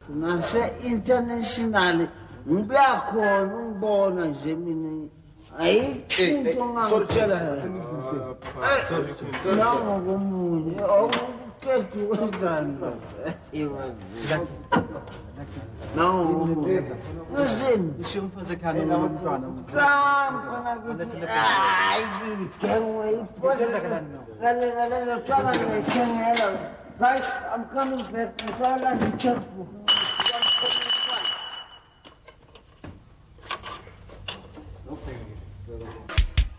nase-international ngiyakhona ungibona nje mina ayikho into ongangitshela nangokomunye awuqeda ukwenzani nangokomunye listen guys, I'm coming back. I saw like the checkbook.